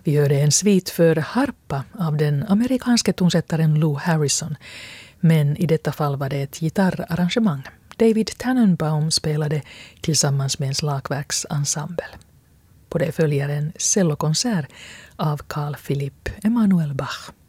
Vi hörde en svit för harpa av den amerikanske tonsättaren Lou Harrison, men i detta fall var det ett gitarrarrangemang. David Tannenbaum spelade tillsammans med en slagverksensemble. På det följer en cellokonsert av Carl Philipp Emanuel Bach.